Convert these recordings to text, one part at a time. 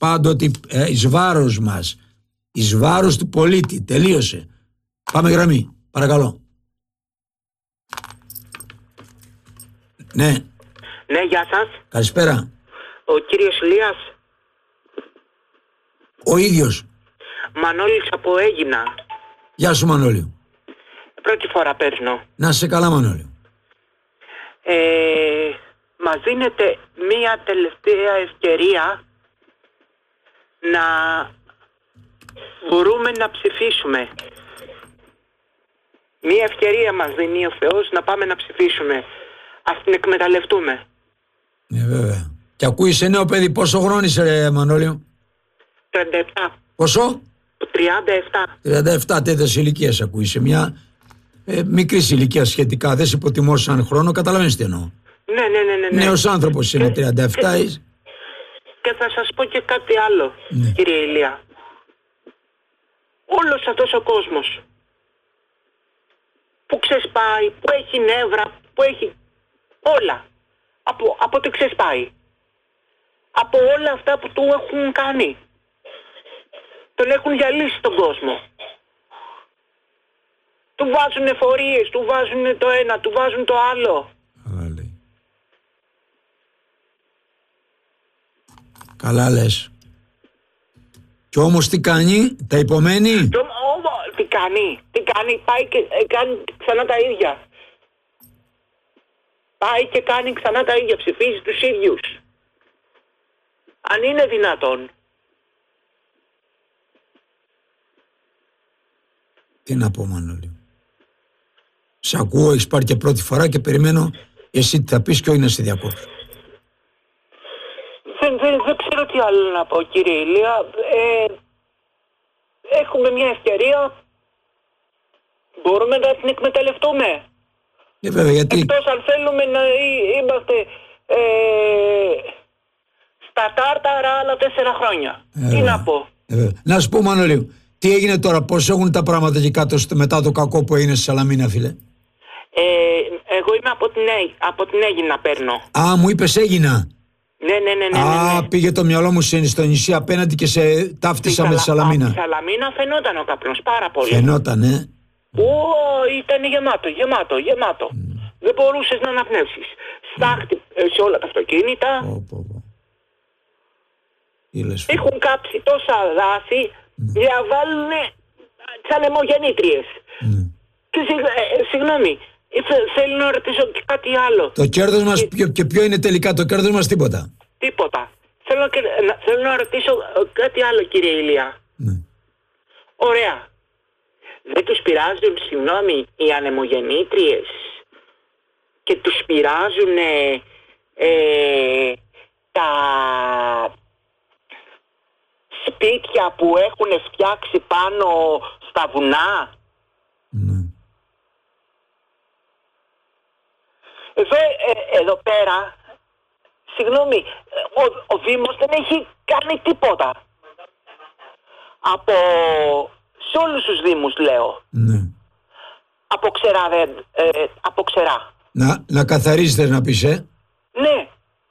πάντοτε εις βάρος μας, εις βάρος του πολίτη. Τελείωσε. Πάμε γραμμή, παρακαλώ. Ναι. Ναι, γεια σας. Καλησπέρα. Ο κύριος Ηλίας. Ο ίδιος. Μανώλης από Αίγινα. Γεια σου Μανώλη. Πρώτη φορά παίρνω. Να σε καλά Μανώλη. Μας δίνεται μία τελευταία ευκαιρία να μπορούμε να ψηφίσουμε. Μία ευκαιρία μας δίνει ο Θεός να πάμε να ψηφίσουμε. Ας την εκμεταλλευτούμε. Ναι βέβαια. Και ακούεις νέο παιδί, πόσο χρόνο είσαι Μανώλη? 37. Πόσο? 37. 37 τέτοιες ηλικίες ακούεις. Σε μια μικρή ηλικία σχετικά. Δεν σε υποτιμώ σαν χρόνο, καταλαβαίνεις τι εννοώ. Ναι. Νέος άνθρωπος είναι 37 είσαι. Και θα σας πω και κάτι άλλο, κύριε Ηλία. Όλος αυτός ο κόσμος που ξεσπάει, που έχει νεύρα, που έχει όλα, από τι ξεσπάει, από όλα αυτά που του έχουν κάνει, τον έχουν γυαλίσει τον κόσμο. Του βάζουν εφορίες, του βάζουν το ένα, του βάζουν το άλλο. Καλά λες. Κι όμως τι κάνει, τα υπομένει. Τι κάνει, πάει και κάνει ξανά τα ίδια. Πάει και κάνει ξανά τα ίδια, ψηφίζει τους ίδιους. Αν είναι δυνατόν. Τι να πω Μανώλη. Σ' ακούω, έχεις πάρει και πρώτη φορά και περιμένω εσύ τι θα πεις και όχι να σε διακόψω. Δεν ξέρω τι άλλο να πω κύριε Ηλία. Έχουμε μια ευκαιρία. Μπορούμε να την εκμεταλλευτούμε. Βέβαια, γιατί... Εκτός αν θέλουμε να είμαστε στα τάρταρα άλλα 4 χρόνια. Τι να πω. Να σου πω Μανώλη, τι έγινε τώρα, πώς έχουν τα πράγματα εκεί κάτω μετά το κακό που έγινε στη Σαλαμίνα φίλε? Εγώ είμαι από την Αίγινα παίρνω. Α, μου είπες Αίγινα. Ναι. Α, πήγε το μυαλό μου στο νησί απέναντι και σε ταύτισα με τη Σαλαμίνα. Στη Σαλαμίνα φαινόταν ο καπνός πάρα πολύ. Φαινότανε. Ήταν γεμάτο. Δεν μπορούσες να αναπνεύσεις. Στάχτη σε όλα τα αυτοκίνητα. Έχουν κάψει τόσα δάση για να βάλουν τις ανεμογεννήτριες. Και συγγνώμη, θέλω να ρωτήσω και κάτι άλλο. Το κέρδος μας, και ποιο είναι τελικά το κέρδος μας? Τίποτα. Θέλω να ρωτήσω κάτι άλλο κύριε Ηλία. Ωραία. Δεν τους πειράζουν, οι ανεμογεννήτριες και τους πειράζουν τα σπίτια που έχουν φτιάξει πάνω στα βουνά? Εδώ πέρα, συγγνώμη, ο Δήμος δεν έχει κάνει τίποτα. Σε όλους τους Δήμους λέω. Από ξερά. Να καθαρίζετε να πεις, Ναι.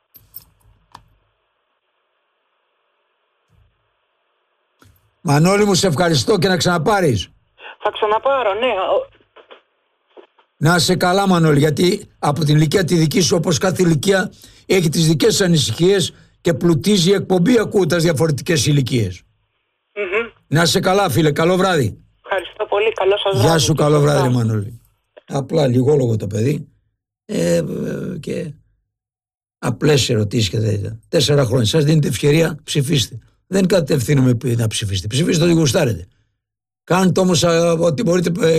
Μανώλη μου, σε ευχαριστώ και να ξαναπάρεις. Θα ξαναπάρω, ναι. Να είσαι καλά Μανώλη, γιατί από την ηλικία τη δική σου, όπως κάθε ηλικία, έχει τις δικές της ανησυχίες και πλουτίζει η εκπομπή ακούγοντας διαφορετικές ηλικίες. Να είσαι καλά φίλε, καλό βράδυ. Ευχαριστώ πολύ, καλό σας βράδυ. Γεια σου, καλό βράδυ Μανώλη. Απλά λιγόλογο το παιδί και απλές ερωτήσεις και τέτοια. 4 χρόνια, σας δίνετε ευκαιρία, ψηφίστε. Δεν κατευθύνομαι να ψηφίσετε, ψηφίστε ό,τι γουστάρετε. Κάντε όμως ό,τι μπορείτε,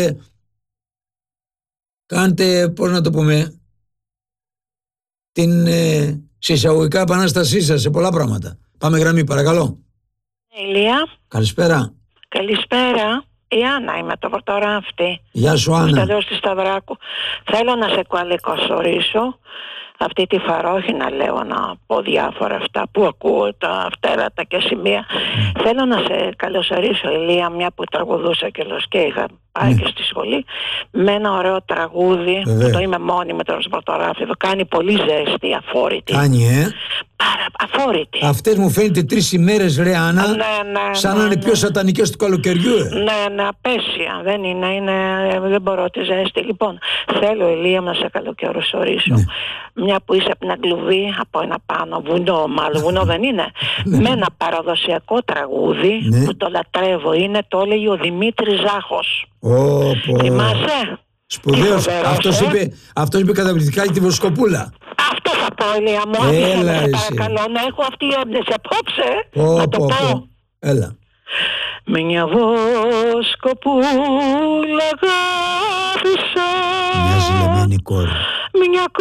κάντε, πώς να το πούμε, την συσσαγωγικά επανάστασή σας σε πολλά πράγματα. Πάμε γραμμή, παρακαλώ. Ηλία. Καλησπέρα. Καλησπέρα. Η Άννα είμαι, το πρωτοράφτη. Γεια σου Άννα. Εδώ στη Σταυράκου. Θέλω να σε καλωσορίσω αυτή τη φαρόχη, να λέω, να πω διάφορα αυτά που ακούω, τα αυτέρατα και σημεία. Θέλω να σε καλωσορίσω Ηλία, μια που τραγουδούσα κιόλας και είχα πάει και στη σχολή, με ένα ωραίο τραγούδι, Βεβαίως. το είμαι μόνη με τον Σπαρτογράφιδο, κάνει πολύ ζέστη, αφόρητη. Κάνει, Αφόρητη. Αυτές μου φαίνεται 3 ημέρες, ρε Άννα, σαν να είναι πιο σατανικές του καλοκαιριού. Ναι, απέσια. Δεν δεν μπορώ τη ζέστη. Λοιπόν, θέλω, Ηλία, να σε καλοκαιροσορίσω. Ναι. Μια που είσαι από την Αγγλουβή, από ένα πάνω βουνό, μάλλον βουνό δεν είναι, με ένα παραδοσιακό τραγούδι που το λατρεύω. Το έλεγε ο Δημήτρης Ζάχος. Θυμάσαι? Σπουδαίος. Αυτός είπε καταπληκτικά για τη Βοσκοπούλα. Αυτό θα πω, Ηλία μου. Έλα, εσύ. Παρακαλώ, να έχω αυτή η έμπνευση απόψε. Να το πω. Έλα. Μια βοσκοπούλα αγάπησα. Μια ζηλεμένη κόρη. Μια